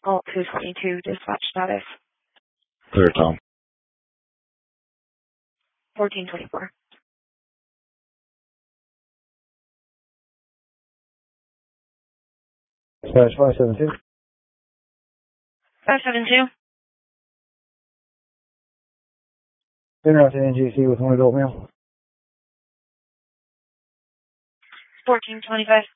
Call 222 dispatch status. Clear, Tom. 1424. Dispatch 572. 572. Interrupt NGC with one adult male. 1425.